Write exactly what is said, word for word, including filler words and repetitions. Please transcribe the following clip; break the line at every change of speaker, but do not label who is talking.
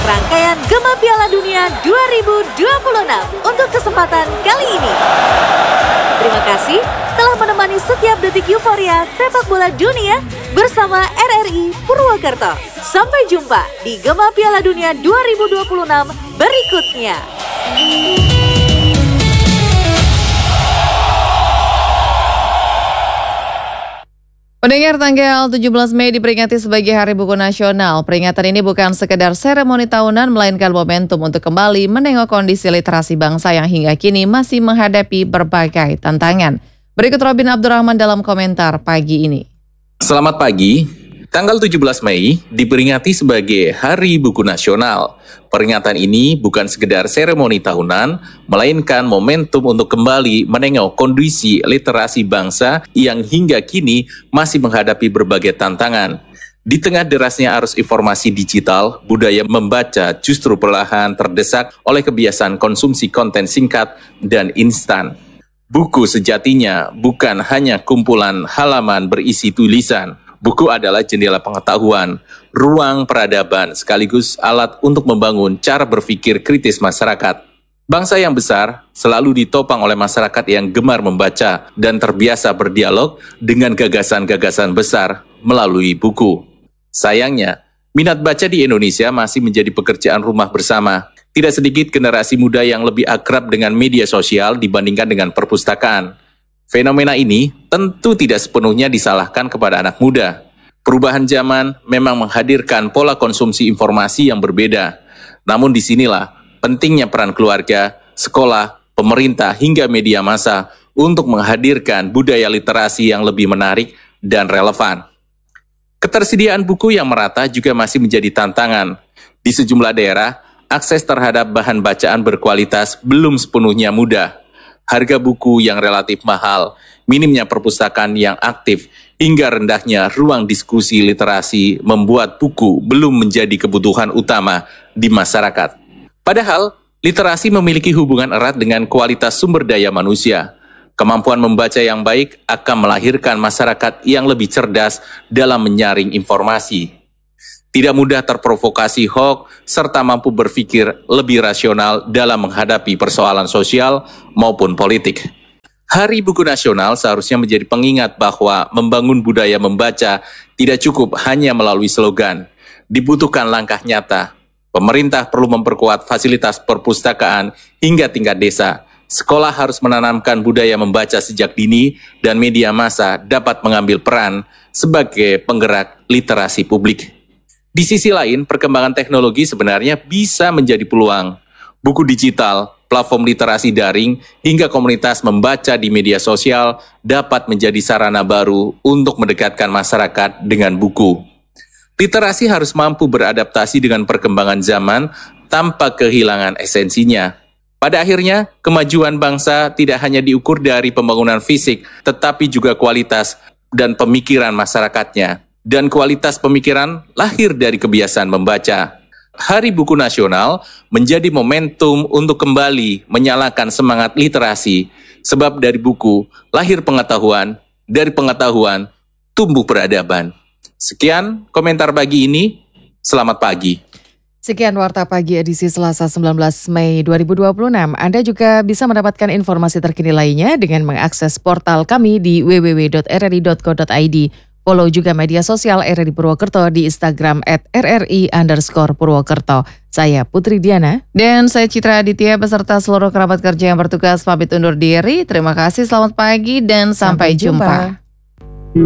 rangkaian Gema Piala Dunia dua ribu dua puluh enam untuk kesempatan kali ini. Terima kasih telah menemani setiap detik euforia sepak bola dunia bersama R R I Purwokerto. Sampai jumpa di Gema Piala Dunia dua ribu dua puluh enam berikutnya.
Pendengar, tanggal tujuh belas Mei diperingati sebagai Hari Buku Nasional. Peringatan ini bukan sekedar seremoni tahunan, melainkan momentum untuk kembali menengok kondisi literasi bangsa yang hingga kini masih menghadapi berbagai tantangan. Berikut Robin Abdurrahman dalam komentar pagi ini.
Selamat pagi. Tanggal tujuh belas Mei diperingati sebagai Hari Buku Nasional. Peringatan ini bukan sekedar seremoni tahunan, melainkan momentum untuk kembali menengok kondisi literasi bangsa yang hingga kini masih menghadapi berbagai tantangan. Di tengah derasnya arus informasi digital, budaya membaca justru perlahan terdesak oleh kebiasaan konsumsi konten singkat dan instan. Buku sejatinya bukan hanya kumpulan halaman berisi tulisan. Buku adalah jendela pengetahuan, ruang peradaban, sekaligus alat untuk membangun cara berpikir kritis masyarakat. Bangsa yang besar selalu ditopang oleh masyarakat yang gemar membaca dan terbiasa berdialog dengan gagasan-gagasan besar melalui buku. Sayangnya, minat baca di Indonesia masih menjadi pekerjaan rumah bersama. Tidak sedikit generasi muda yang lebih akrab dengan media sosial dibandingkan dengan perpustakaan. Fenomena ini tentu tidak sepenuhnya disalahkan kepada anak muda. Perubahan zaman memang menghadirkan pola konsumsi informasi yang berbeda. Namun disinilah pentingnya peran keluarga, sekolah, pemerintah hingga media massa untuk menghadirkan budaya literasi yang lebih menarik dan relevan. Ketersediaan buku yang merata juga masih menjadi tantangan. Di sejumlah daerah, akses terhadap bahan bacaan berkualitas belum sepenuhnya mudah. Harga buku yang relatif mahal, minimnya perpustakaan yang aktif, hingga rendahnya ruang diskusi literasi membuat buku belum menjadi kebutuhan utama di masyarakat. Padahal, literasi memiliki hubungan erat dengan kualitas sumber daya manusia. Kemampuan membaca yang baik akan melahirkan masyarakat yang lebih cerdas dalam menyaring informasi. Tidak mudah terprovokasi hoax, serta mampu berpikir lebih rasional dalam menghadapi persoalan sosial maupun politik. Hari Buku Nasional seharusnya menjadi pengingat bahwa membangun budaya membaca tidak cukup hanya melalui slogan. Dibutuhkan langkah nyata. Pemerintah perlu memperkuat fasilitas perpustakaan hingga tingkat desa. Sekolah harus menanamkan budaya membaca sejak dini dan media massa dapat mengambil peran sebagai penggerak literasi publik. Di sisi lain, perkembangan teknologi sebenarnya bisa menjadi peluang. Buku digital, platform literasi daring, hingga komunitas membaca di media sosial dapat menjadi sarana baru untuk mendekatkan masyarakat dengan buku. Literasi harus mampu beradaptasi dengan perkembangan zaman tanpa kehilangan esensinya. Pada akhirnya, kemajuan bangsa tidak hanya diukur dari pembangunan fisik, tetapi juga kualitas dan pemikiran masyarakatnya. Dan kualitas pemikiran lahir dari kebiasaan membaca. Hari Buku Nasional menjadi momentum untuk kembali menyalakan semangat literasi, sebab dari buku lahir pengetahuan, dari pengetahuan tumbuh peradaban. Sekian komentar pagi ini, selamat pagi.
Sekian Warta Pagi edisi Selasa sembilan belas Mei dua ribu dua puluh enam. Anda juga bisa mendapatkan informasi terkini lainnya dengan mengakses portal kami di w w w dot r r i dot co dot i d. Follow juga media sosial R R I Purwokerto di Instagram at R R I underscore Purwokerto. Saya Putri Diana. Dan saya Citra Aditya beserta seluruh kerabat kerja yang bertugas pamit undur diri. Terima kasih, selamat pagi dan sampai, sampai jumpa. jumpa.